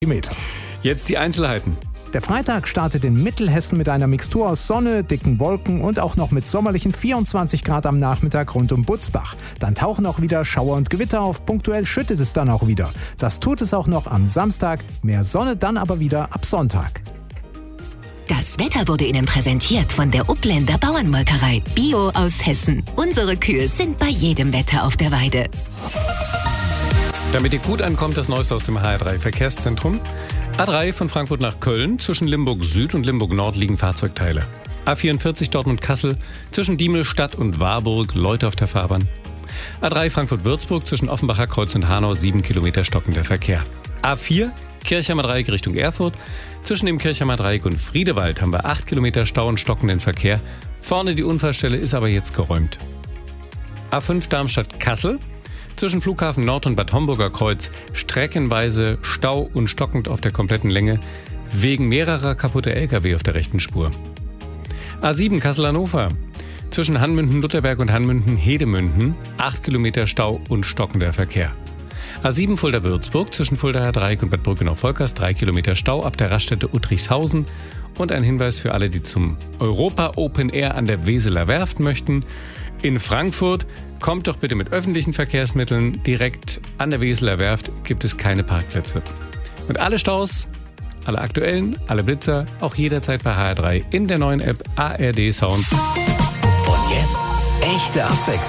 Meter. Jetzt die Einzelheiten. Der Freitag startet in Mittelhessen mit einer Mixtur aus Sonne, dicken Wolken und auch noch mit sommerlichen 24 Grad am Nachmittag rund um Butzbach. Dann tauchen auch wieder Schauer und Gewitter auf, punktuell schüttet es dann auch wieder. Das tut es auch noch am Samstag, mehr Sonne dann aber wieder ab Sonntag. Das Wetter wurde Ihnen präsentiert von der Upländer Bauernmolkerei. Bio aus Hessen. Unsere Kühe sind bei jedem Wetter auf der Weide. Damit ihr gut ankommt, das Neueste aus dem HR3 Verkehrszentrum. A3 von Frankfurt nach Köln. Zwischen Limburg Süd und Limburg Nord liegen Fahrzeugteile. A44 Dortmund-Kassel. Zwischen Diemelstadt und Warburg Leute auf der Fahrbahn. A3 Frankfurt-Würzburg. Zwischen Offenbacher Kreuz und Hanau 7 Kilometer stockender Verkehr. A4 Kirchheimer Dreieck Richtung Erfurt. Zwischen dem Kirchheimer Dreieck und Friedewald haben wir 8 Kilometer Stau und stockenden Verkehr. Vorne die Unfallstelle ist aber jetzt geräumt. A5 Darmstadt-Kassel. Zwischen Flughafen Nord und Bad Homburger Kreuz streckenweise Stau und stockend auf der kompletten Länge wegen mehrerer kaputter Lkw auf der rechten Spur. A7 Kassel-Hannover. Zwischen Hanmünden-Lutherberg und Hanmünden-Hedemünden 8 Kilometer Stau und stockender Verkehr. A7 Fulda-Würzburg. Zwischen Fuldaer Dreieck und Bad Brückenau-Volkers 3 Kilometer Stau ab der Raststätte Uttrichshausen. Und ein Hinweis für alle, die zum Europa Open Air an der Weseler Werft möchten. In Frankfurt kommt doch bitte mit öffentlichen Verkehrsmitteln. Direkt an der Weseler Werft gibt es keine Parkplätze. Und alle Staus, alle aktuellen, alle Blitzer, auch jederzeit bei HR3 in der neuen App ARD Sounds. Und jetzt echte Abwechslung.